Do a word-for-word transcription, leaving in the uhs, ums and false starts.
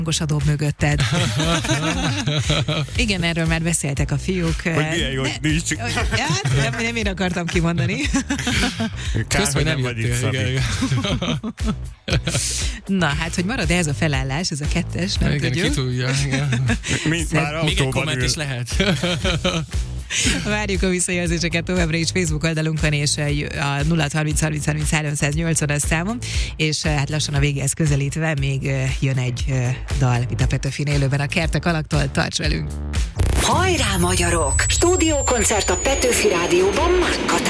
adó mögötted. Igen, erről már beszéltek a fiúk. Hogy milyen jó, hogy nincs. Hát, nem, nem én akartam kimondani. Kár, hogy nem vagy itt, Szabi. Na, hát, hogy marad-e ez a felállás, ez a kettes, nem igen, tudjuk. ki tudja, igen. Mint már Még egy autóban komment ül. is lehet. Várjuk a visszajelzéseket, továbbra is Facebook oldalunkon, és a nulla harminc harminc harminc háromszáznyolcvan a számom, és hát lassan a végéhez közelítve még jön egy dal, itt a Petőfin élőben a Kertek alaktól, tarts velünk! Hajrá, magyarok! Stúdiókoncert a Petőfi Rádióban Makkatán.